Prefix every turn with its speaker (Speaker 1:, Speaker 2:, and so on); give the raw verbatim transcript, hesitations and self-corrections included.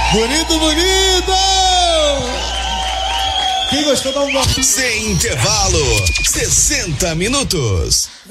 Speaker 1: Bonito, bonito! Quem gostou dá um...
Speaker 2: Sem intervalo, sessenta minutos.